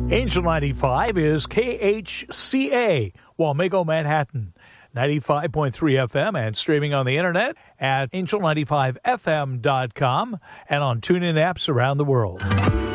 Angel 95 is KHCA, Wamego, Manhattan. 95.3 FM and streaming on the internet at angel95fm.com and on TuneIn apps around the world.